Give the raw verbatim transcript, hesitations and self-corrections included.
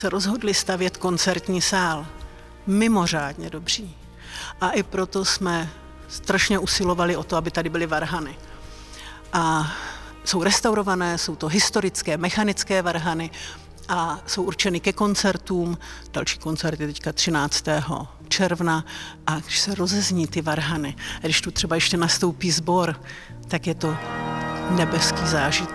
Se rozhodli stavět koncertní sál. Mimořádně dobří. A i proto jsme strašně usilovali o to, aby tady byly varhany. A jsou restaurované, jsou to historické, mechanické varhany a jsou určeny ke koncertům. Další koncert je teďka třináctého června a když se rozezní ty varhany, a když tu třeba ještě nastoupí sbor, tak je to nebeský zážitek.